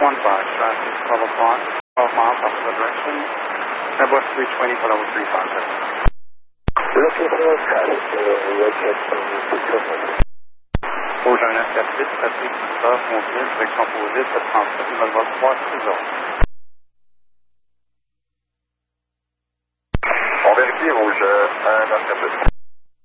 traffic 12 o'clock, 12 miles opposite direction. Airbus 320 for level 357. Looking for a traffic, rotate from 220. Rouge 1 7 trafic 19 mobile, direction opposée, 737, nouvelle vol 3, 6 heures.